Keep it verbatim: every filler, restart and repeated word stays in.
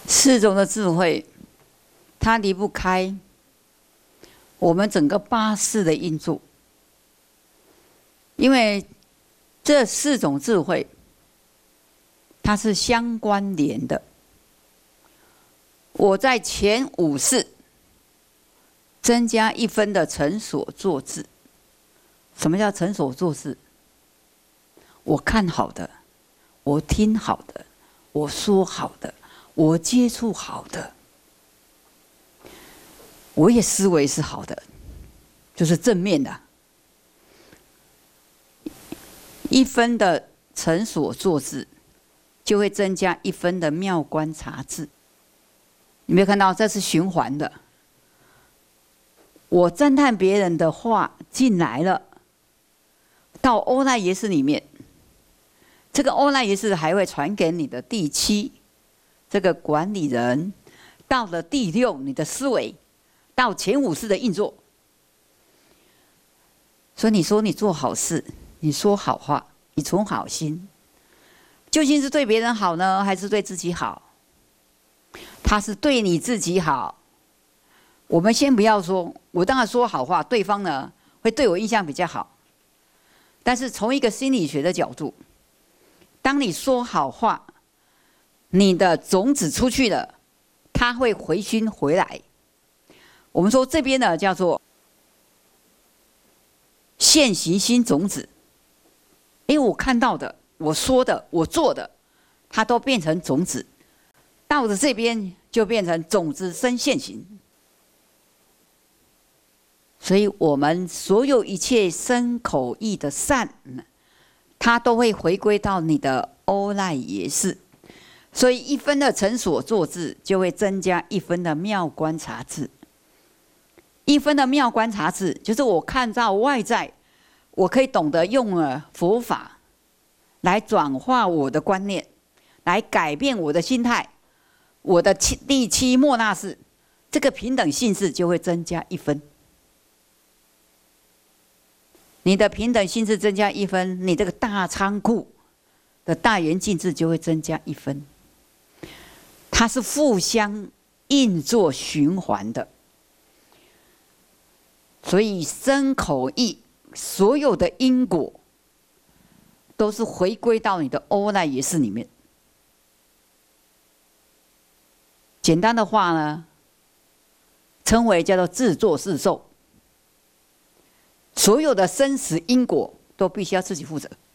四种的智慧，它离不开我们整个八识的运作，因为这四种智慧，它是相关联的。我在前五识增加一分的成所作智。什么叫成所作智？我看好的，我听好的，我说好的，我接触好的，我也思维是好的，就是正面的。一分的成所作智，就会增加一分的妙观察智。你没有看到，这是循环的。我赞叹别人的话进来了，到欧赖耶识里面，这个欧赖耶识还会传给你的第七，这个管理人，到了第六，你的思维，到前五识的运作。所以你说你做好事，你说好话，你存好心，究竟是对别人好呢，还是对自己好？他是对你自己好。我们先不要说，我当然说好话，对方呢会对我印象比较好。但是从一个心理学的角度，当你说好话，你的种子出去了，它会回熏回来。我们说这边呢叫做现行心种子。因为我看到的，我说的，我做的，它都变成种子，到了这边就变成种子生现行。所以我们所有一切身口意的善，它都会回归到你的欧赖耶识。所以一分的成所作智，就会增加一分的妙观察智。一分的妙观察智，就是我看到外在，我可以懂得用了佛法来转化我的观念，来改变我的心态。我的第七末那识，这个平等性质就会增加一分。你的平等性质增加一分，你这个大仓库的大圆镜智就会增加一分。它是互相运作循环的，所以身口意所有的因果都是回归到你的欧赖耶识里面。简单的话呢，称为叫做自作自受。所有的生死因果都必须要自己负责。